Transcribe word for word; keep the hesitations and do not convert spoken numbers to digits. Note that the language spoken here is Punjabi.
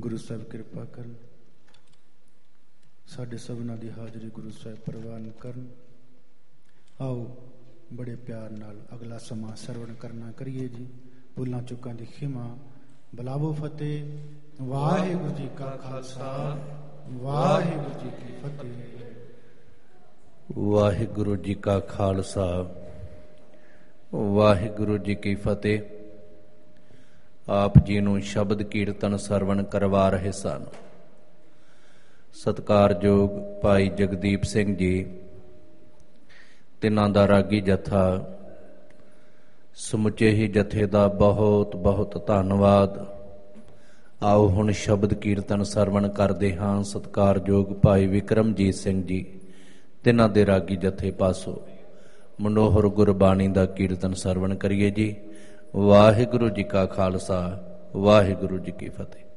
ਗੁਰੂ ਸਾਹਿਬ ਕਿਰਪਾ ਕਰਨ, ਸਾਡੇ ਸਭਨਾਂ ਦੀ ਹਾਜ਼ਰੀ ਗੁਰੂ ਸਾਹਿਬ ਪ੍ਰਵਾਨ ਕਰਨ। ਆਓ ਬੜੇ ਪਿਆਰ ਨਾਲ ਅਗਲਾ ਸਮਾਂ ਸਰਵਣ ਕਰਨਾ ਕਰੀਏ ਜੀ। ਭੁੱਲਾਂ ਚੁੱਕਾਂ ਦੀ ਖਿਮਾ, ਬੁਲਾਵੋ ਫਤਿਹ। ਵਾਹਿਗੁਰੂ ਜੀ ਕਾ ਖਾਲਸਾ, ਵਾਹਿਗੁਰੂ ਜੀ ਕੀ ਫਤਿਹ। ਵਾਹਿਗੁਰੂ ਜੀ ਕਾ ਖਾਲਸਾ, ਵਾਹਿਗੁਰੂ ਜੀ ਕੀ ਫਤਿਹ। ਆਪ ਜੀ ਨੂੰ ਸ਼ਬਦ ਕੀਰਤਨ ਸਰਵਣ ਕਰਵਾ ਰਹੇ ਸਨ ਸਤਿਕਾਰਯੋਗ ਭਾਈ ਜਗਦੀਪ ਸਿੰਘ ਜੀ, ਤਿੰਨਾਂ ਦਾ ਰਾਗੀ ਜਥਾ, ਸਮੁੱਚੇ ਹੀ ਜਥੇ ਦਾ ਬਹੁਤ ਬਹੁਤ ਧੰਨਵਾਦ। ਆਓ ਹੁਣ ਸ਼ਬਦ ਕੀਰਤਨ ਸਰਵਣ ਕਰਦੇ ਹਾਂ ਸਤਿਕਾਰਯੋਗ ਭਾਈ ਵਿਕਰਮਜੀਤ ਸਿੰਘ ਜੀ, ਤਿੰਨਾਂ ਦੇ ਰਾਗੀ ਜਥੇ ਪਾਸੋਂ ਮਨੋਹਰ ਗੁਰਬਾਣੀ ਦਾ ਕੀਰਤਨ ਸਰਵਣ ਕਰੀਏ ਜੀ। ਵਾਹਿਗੁਰੂ ਜੀ ਕਾ ਖਾਲਸਾ, ਵਾਹਿਗੁਰੂ ਜੀ ਕੀ ਫਤਿਹ।